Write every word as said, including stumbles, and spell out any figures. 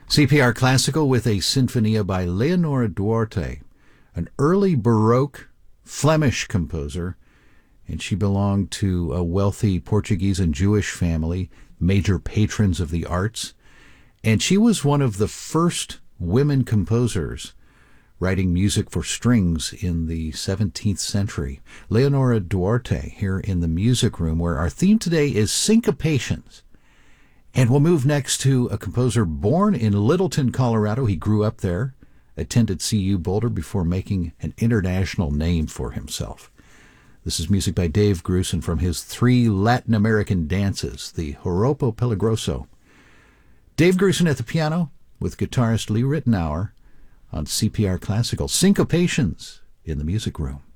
C P R Classical with a Sinfonia by Leonora Duarte, an early Baroque Flemish composer, and she belonged to a wealthy Portuguese and Jewish family, major patrons of the arts, and she was one of the first women composers writing music for strings in the seventeenth century. Leonora Duarte here in the Music Room, where our theme today is syncopations. And we'll move next to a composer born in Littleton, Colorado. He grew up there, attended C U Boulder before making an international name for himself. This is music by Dave Grusin from his three Latin American dances, the Joropo Peligroso. Dave Grusin at the piano with guitarist Lee Ritenour on C P R Classical. Syncopations in the Music Room.